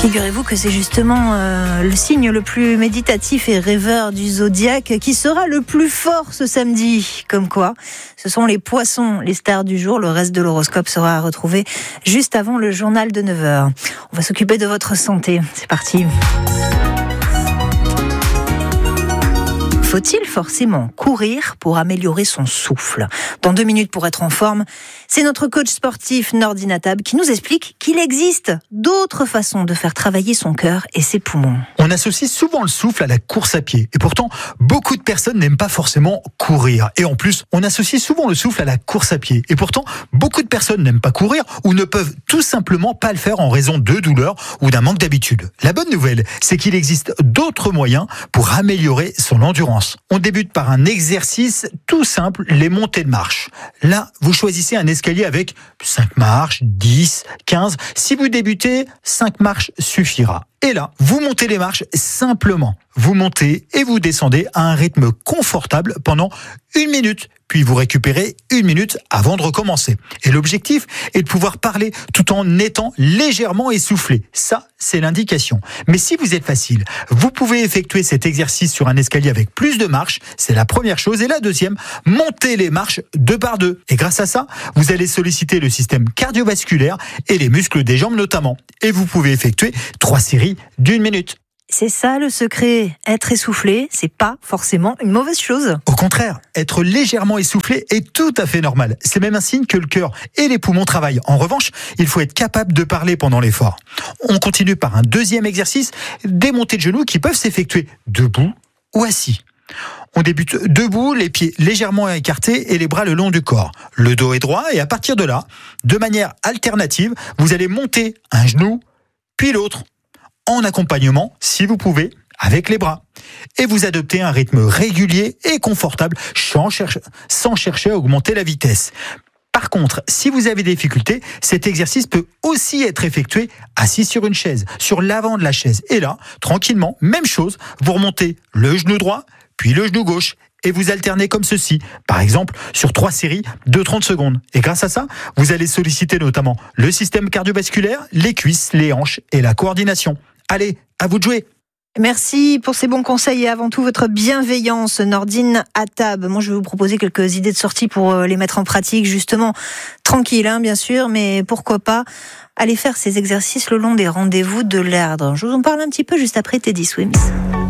Figurez-vous que c'est justement le signe le plus méditatif et rêveur du zodiaque qui sera le plus fort ce samedi. Comme quoi, ce sont les poissons, les stars du jour. Le reste de l'horoscope sera à retrouver juste avant le journal de 9h. On va s'occuper de votre santé. C'est parti. Faut-il forcément courir pour améliorer son souffle ? Dans 2 minutes pour être en forme, c'est notre coach sportif Nordine Attab qui nous explique qu'il existe d'autres façons de faire travailler son cœur et ses poumons. On associe souvent le souffle à la course à pied. Et pourtant, beaucoup de personnes n'aiment pas forcément courir. Et en plus, on associe souvent le souffle à la course à pied. Et pourtant, beaucoup de personnes n'aiment pas courir ou ne peuvent tout simplement pas le faire en raison de douleurs ou d'un manque d'habitude. La bonne nouvelle, c'est qu'il existe d'autres moyens pour améliorer son endurance. On débute par un exercice tout simple, les montées de marche. Là, vous choisissez un escalier avec 5 marches, 10, 15. Si vous débutez, 5 marches suffira. Et là, vous montez les marches simplement. Vous montez et vous descendez à un rythme confortable pendant 1 minute. Puis vous récupérez 1 minute avant de recommencer. Et l'objectif est de pouvoir parler tout en étant légèrement essoufflé. Ça, c'est l'indication. Mais si vous êtes facile, vous pouvez effectuer cet exercice sur un escalier avec plus de marches. C'est la première chose. Et la deuxième, montez les marches 2 par 2. Et grâce à ça, vous allez solliciter le système cardiovasculaire et les muscles des jambes notamment. Et vous pouvez effectuer 3 séries d'1 minute. C'est ça le secret. Être essoufflé, c'est pas forcément une mauvaise chose. Au contraire, être légèrement essoufflé est tout à fait normal. C'est même un signe que le cœur et les poumons travaillent. En revanche, il faut être capable de parler pendant l'effort. On continue par un deuxième exercice, des montées de genoux qui peuvent s'effectuer debout ou assis. On débute debout, les pieds légèrement écartés et les bras le long du corps. Le dos est droit et à partir de là, de manière alternative, vous allez monter un genou, puis l'autre, en accompagnement, si vous pouvez, avec les bras. Et vous adoptez un rythme régulier et confortable sans chercher à augmenter la vitesse. Par contre, si vous avez des difficultés, cet exercice peut aussi être effectué assis sur une chaise, sur l'avant de la chaise. Et là, tranquillement, même chose, vous remontez le genou droit, puis le genou gauche. Et vous alternez comme ceci, par exemple sur 3 séries de 30 secondes. Et grâce à ça, vous allez solliciter notamment le système cardiovasculaire, les cuisses, les hanches et la coordination. Allez, à vous de jouer. Merci pour ces bons conseils et avant tout votre bienveillance, Nordine Attab. Moi, je vais vous proposer quelques idées de sortie pour les mettre en pratique, justement, tranquille, bien sûr, mais pourquoi pas aller faire ces exercices le long des rendez-vous de l'Erdre. Je vous en parle un petit peu juste après Teddy Swims.